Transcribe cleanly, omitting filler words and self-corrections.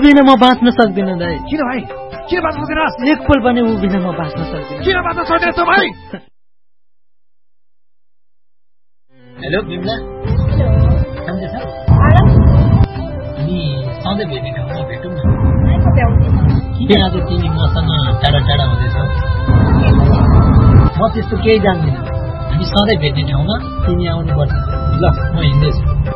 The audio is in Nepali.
बिना म बाँच्न सक्दिनँ दाइ। किन भाइ किन बाँच्न सक्दैनस्? एक पल पनि ऊ बिना म बाँच्न सक्दिनँ। किन बाँच्न सक्दैनस् त भाइ? हेलो बिमला, सन्चै छ? अनि सधैँ भेट्ने ठाउँमा भेटौँ न। किन आज तिमी मसँग टाढा टाढा हुँदैछौ? म त्यस्तो केही जान्दिनँ। हामी सधैँ भेट्ने ठाउँमा तिमी आउनुपर्छ। ल, म हिँड्दैछु।